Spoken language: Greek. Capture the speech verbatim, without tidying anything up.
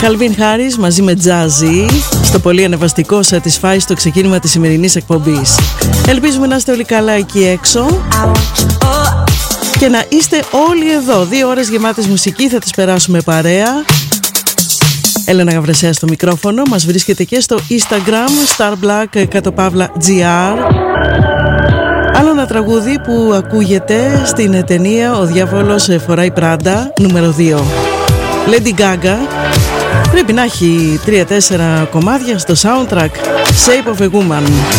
Calvin Harris μαζί με Jazzy στο πολύ ανεβαστικό Satisfy στο ξεκίνημα της σημερινής εκπομπής. Ελπίζουμε να είστε όλοι καλά εκεί έξω και να είστε όλοι εδώ. Δύο ώρες γεμάτες μουσική θα τις περάσουμε παρέα. Έλενα Γαβρεσέα στο μικρόφωνο. Μας βρίσκεται και στο Instagram starblack κάτω παύλα gr. Άλλο ένα τραγούδι που ακούγεται στην ταινία «Ο διάβολος φοράει πράντα» νούμερο δύο. Lady Gaga πρέπει να έχει τρία τέσσερα κομμάτια στο soundtrack. Shape of a Woman.